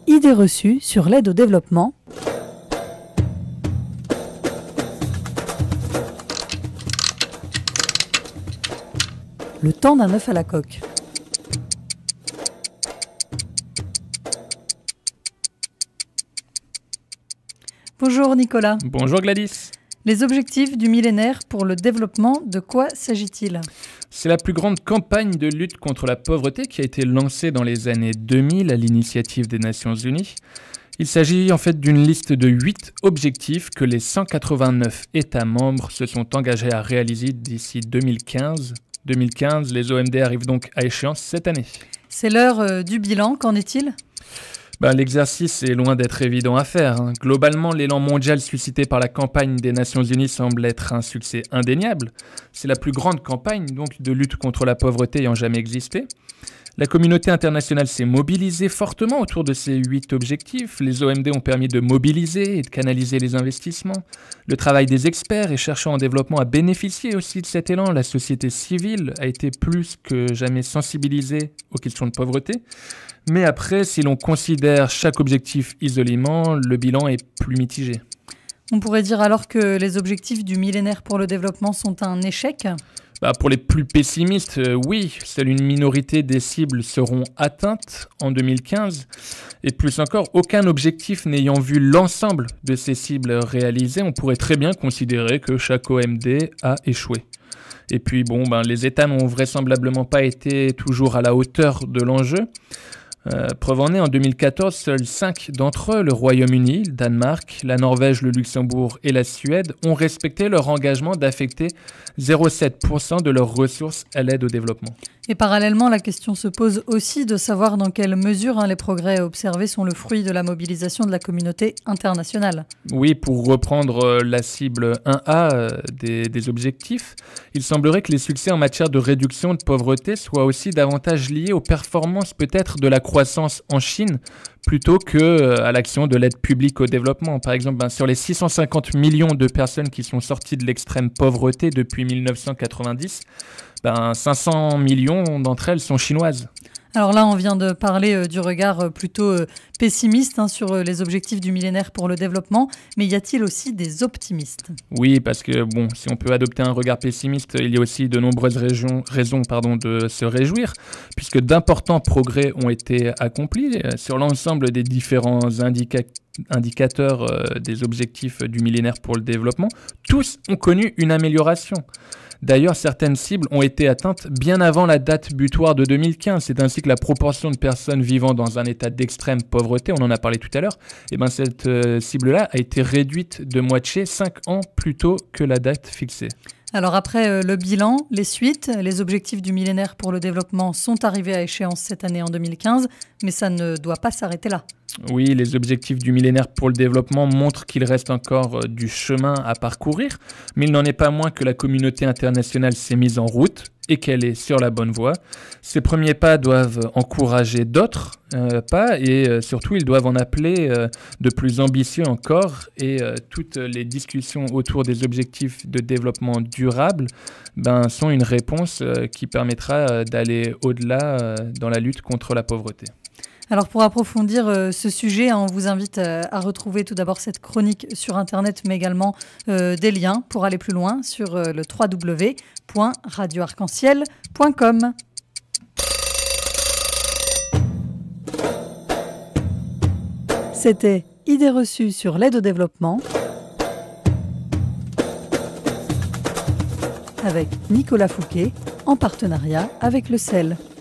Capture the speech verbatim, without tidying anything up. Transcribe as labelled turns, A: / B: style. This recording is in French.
A: Idées reçues sur l'aide au développement. Le temps d'un œuf à la coque. Bonjour Nicolas.
B: Bonjour Gladys.
A: Les objectifs du millénaire pour le développement, de quoi s'agit-il ?
B: C'est la plus grande campagne de lutte contre la pauvreté qui a été lancée dans les années deux mille à l'initiative des Nations Unies. Il s'agit en fait d'une liste de huit objectifs que les cent quatre-vingt-neuf États membres se sont engagés à réaliser d'ici deux mille quinze. deux mille quinze, les O M D arrivent donc à échéance cette année.
A: C'est l'heure euh, du bilan, qu'en est-il ?
B: Ben, l'exercice est loin d'être évident à faire. Hein. Globalement, l'élan mondial suscité par la campagne des Nations Unies semble être un succès indéniable. C'est la plus grande campagne donc, de lutte contre la pauvreté ayant jamais existé. La communauté internationale s'est mobilisée fortement autour de ces huit objectifs. Les O M D ont permis de mobiliser et de canaliser les investissements. Le travail des experts et chercheurs en développement a bénéficié aussi de cet élan. La société civile a été plus que jamais sensibilisée aux questions de pauvreté. Mais après, si l'on considère chaque objectif isolément, le bilan est plus mitigé.
A: On pourrait dire alors que les objectifs du millénaire pour le développement sont un échec ?
B: Bah pour les plus pessimistes, euh, oui, seule une minorité des cibles seront atteintes en deux mille quinze. Et plus encore, aucun objectif n'ayant vu l'ensemble de ces cibles réalisées, on pourrait très bien considérer que chaque O M D a échoué. Et puis bon, ben, les États n'ont vraisemblablement pas été toujours à la hauteur de l'enjeu. Euh, preuve en est, en deux mille quatorze, seuls cinq d'entre eux, le Royaume-Uni, le Danemark, la Norvège, le Luxembourg et la Suède, ont respecté leur engagement d'affecter zéro virgule sept pour cent de leurs ressources à l'aide au développement.
A: Et parallèlement, la question se pose aussi de savoir dans quelle mesure hein, les progrès observés sont le fruit de la mobilisation de la communauté internationale.
B: Oui, pour reprendre euh, la cible un A euh, des, des objectifs, il semblerait que les succès en matière de réduction de pauvreté soient aussi davantage liés aux performances peut-être de la croissance en Chine plutôt qu'à euh, l'action de l'aide publique au développement. Par exemple, ben, sur les six cent cinquante millions de personnes qui sont sorties de l'extrême pauvreté depuis mille neuf cent quatre-vingt-dix, ben, cinq cents millions d'entre elles sont chinoises.
A: Alors là, on vient de parler euh, du regard euh, plutôt euh, pessimiste hein, sur euh, les objectifs du millénaire pour le développement, mais y a-t-il aussi des optimistes ?
B: Oui, parce que bon, si on peut adopter un regard pessimiste, il y a aussi de nombreuses régions, raisons pardon, de se réjouir, puisque d'importants progrès ont été accomplis euh, sur l'ensemble des différents indica- indicateurs euh, des objectifs du millénaire pour le développement. Tous ont connu une amélioration. D'ailleurs, certaines cibles ont été atteintes bien avant la date butoir de deux mille quinze. C'est ainsi que la proportion de personnes vivant dans un état d'extrême pauvreté, on en a parlé tout à l'heure, et ben cette euh, cible-là a été réduite de moitié cinq ans plus tôt que la date fixée.
A: Alors après euh, le bilan, les suites, les objectifs du millénaire pour le développement sont arrivés à échéance cette année en deux mille quinze, mais ça ne doit pas s'arrêter là.
B: Oui, les objectifs du millénaire pour le développement montrent qu'il reste encore euh, du chemin à parcourir, mais il n'en est pas moins que la communauté internationale s'est mise en route et qu'elle est sur la bonne voie. Ces premiers pas doivent encourager d'autres euh, pas et euh, surtout ils doivent en appeler euh, de plus ambitieux encore et euh, toutes les discussions autour des objectifs de développement durable ben, sont une réponse euh, qui permettra euh, d'aller au-delà euh, dans la lutte contre la pauvreté.
A: Alors pour approfondir euh, ce sujet, hein, on vous invite euh, à retrouver tout d'abord cette chronique sur Internet, mais également euh, des liens pour aller plus loin sur euh, le w w w point radio arc en ciel point com. C'était Idées reçues sur l'aide au développement avec Nicolas Fouquet en partenariat avec le C E L.